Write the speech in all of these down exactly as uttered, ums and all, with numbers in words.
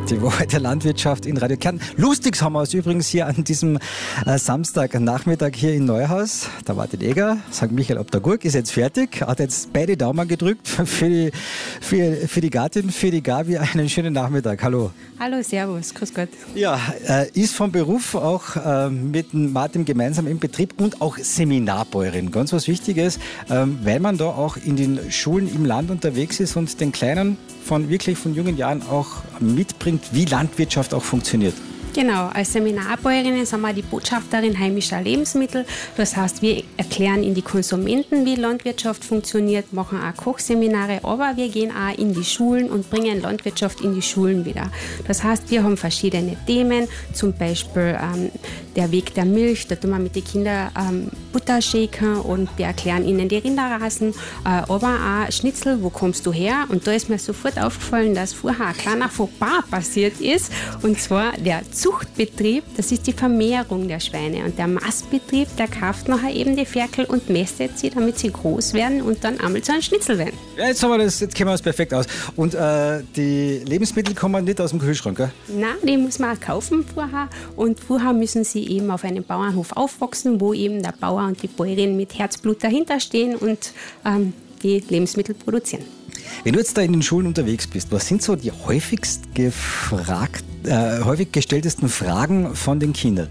Die Woche der Landwirtschaft in Radio Kärnten. Lustigs haben wir es übrigens hier an diesem äh, Samstagnachmittag hier in Neuhaus. Der Martin Eger, Sankt Michael ob der Gurk, ist jetzt fertig. Hat jetzt beide Daumen gedrückt für die, für, für die Gattin, für die Gabi. Einen schönen Nachmittag. Hallo. Hallo, servus, grüß Gott. Ja, äh, ist vom Beruf auch äh, mit Martin gemeinsam im Betrieb und auch Seminarbäuerin. Ganz was Wichtiges, ähm, weil man da auch in den Schulen im Land unterwegs ist und den Kleinen von wirklich von jungen Jahren auch mitbringt, wie Landwirtschaft auch funktioniert. Genau, als Seminarbäuerinnen sind wir die Botschafterin heimischer Lebensmittel. Das heißt, wir erklären in die Konsumenten, wie Landwirtschaft funktioniert, machen auch Kochseminare, aber wir gehen auch in die Schulen und bringen Landwirtschaft in die Schulen wieder. Das heißt, wir haben verschiedene Themen, zum Beispiel ähm, der Weg der Milch, da tun wir mit den Kindern ähm, Butter shaken und wir erklären ihnen die Rinderrassen, äh, aber auch Schnitzel, wo kommst du her? Und da ist mir sofort aufgefallen, dass vorher ein kleiner Fauxpas passiert ist, und zwar der Zuchtbetrieb, das ist die Vermehrung der Schweine, und der Mastbetrieb, der kauft nachher eben die Ferkel und mästet sie, damit sie groß werden und dann einmal zu einem Schnitzel werden. Ja, jetzt, haben wir das, jetzt kennen wir das perfekt aus. Und äh, die Lebensmittel kommen nicht aus dem Kühlschrank, gell? Nein, die muss man auch kaufen vorher, und vorher müssen sie eben auf einem Bauernhof aufwachsen, wo eben der Bauer und die Bäuerin mit Herzblut dahinter stehen und ähm, die Lebensmittel produzieren. Wenn du jetzt da in den Schulen unterwegs bist, was sind so die häufigst gefragt, äh, häufig gestelltesten Fragen von den Kindern?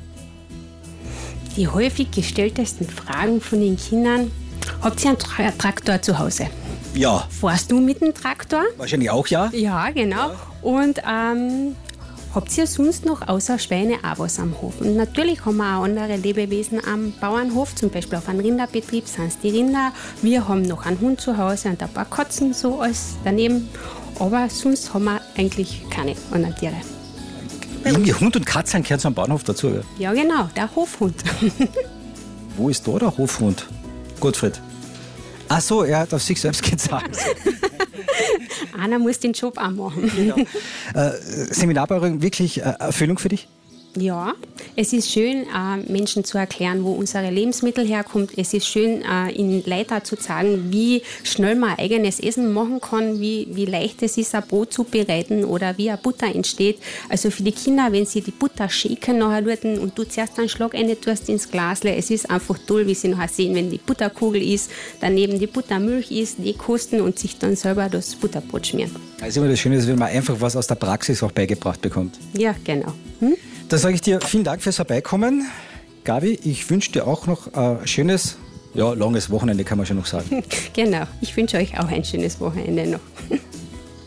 Die häufig gestelltesten Fragen von den Kindern: Habt ihr einen Tra- Traktor zu Hause? Ja. Fährst du mit dem Traktor? Wahrscheinlich auch, ja. Ja, genau. Ja. Und ähm, habt ihr sonst noch außer Schweine auch was am Hof? Und natürlich haben wir auch andere Lebewesen am Bauernhof, zum Beispiel auf einem Rinderbetrieb sind es die Rinder. Wir haben noch einen Hund zu Hause und ein paar Katzen so als daneben. Aber sonst haben wir eigentlich keine anderen Tiere. Irgendwie Hund und Katze gehören zum Bauernhof dazu, ja? Ja, genau, der Hofhund. Wo ist da der Hofhund? Gottfried. Ach so, er hat auf sich selbst gezahlt. Einer muss den Job auch machen. Genau. Äh, Seminarbäuerin, wirklich äh, Erfüllung für dich? Ja, es ist schön, äh, Menschen zu erklären, wo unsere Lebensmittel herkommt. Es ist schön, äh, ihnen Leuten zu zeigen, wie schnell man eigenes Essen machen kann, wie, wie leicht es ist, ein Brot zu bereiten oder wie eine Butter entsteht. Also für die Kinder, wenn sie die Butter shaken nachher dort und du zuerst einen Schlag rein tust ins Glasle, es ist einfach toll, wie sie nachher sehen, wenn die Butterkugel ist, daneben die Buttermilch ist, die kosten und sich dann selber das Butterbrot schmieren. Das ist immer das Schöne, wenn man einfach was aus der Praxis auch beigebracht bekommt. Ja, genau. Hm? Dann sage ich dir vielen Dank fürs Vorbeikommen. Gabi, ich wünsche dir auch noch ein schönes, ja, langes Wochenende, kann man schon noch sagen. Genau, ich wünsche euch auch ein schönes Wochenende noch.